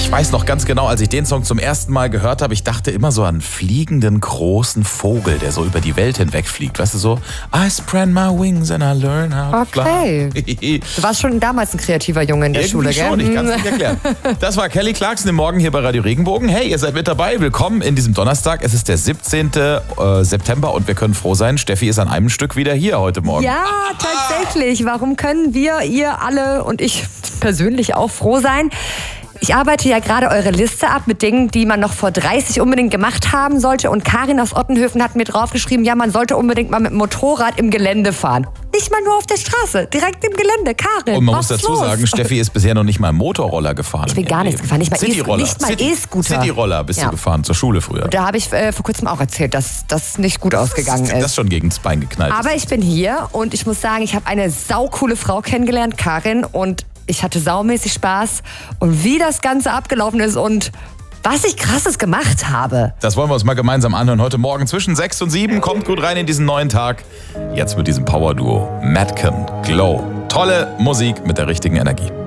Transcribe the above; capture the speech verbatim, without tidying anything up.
Ich weiß noch ganz genau, als ich den Song zum ersten Mal gehört habe, ich dachte immer so an einen fliegenden großen Vogel, der so über die Welt hinwegfliegt. Weißt du, so I spread my wings and I learn how to Okay. fly. Du warst schon damals ein kreativer Junge in der Irgendwie Schule, gell? schon, ich kann es nicht erklären. Das war Kelly Clarkson im Morgen hier bei Radio Regenbogen. Hey, ihr seid mit dabei. Willkommen in diesem Donnerstag. Es ist der siebzehnten September und wir können froh sein, Steffi ist an einem Stück wieder hier heute Morgen. Ja, tatsächlich. Warum können wir, ihr alle und ich persönlich auch froh sein? Ich arbeite ja gerade eure Liste ab mit Dingen, die man noch vor dreißig unbedingt gemacht haben sollte. Und Karin aus Ottenhöfen hat mir draufgeschrieben, ja, man sollte unbedingt mal mit dem Motorrad im Gelände fahren. Nicht mal nur auf der Straße, direkt im Gelände. Karin, Und man was muss dazu los? sagen, Steffi ist bisher noch nicht mal Motorroller gefahren. Ich bin gar nichts gefahren, nicht mal Cityroller. E- nicht mal E-Scooter. Cityroller bist Ja. du gefahren, zur Schule früher. Da habe ich äh, vor kurzem auch erzählt, dass das nicht gut ausgegangen Das ist. schon gegen das Bein geknallt. Aber ich bin hier und ich muss sagen, ich habe eine saukoole Frau kennengelernt, Karin, und ich hatte saumäßig Spaß. Und wie das Ganze abgelaufen ist und was ich Krasses gemacht habe. Das wollen wir uns mal gemeinsam anhören. Heute Morgen zwischen sechs und sieben. Kommt gut rein in diesen neuen Tag. Jetzt mit diesem Power-Duo Madcon Glow. Tolle Musik mit der richtigen Energie.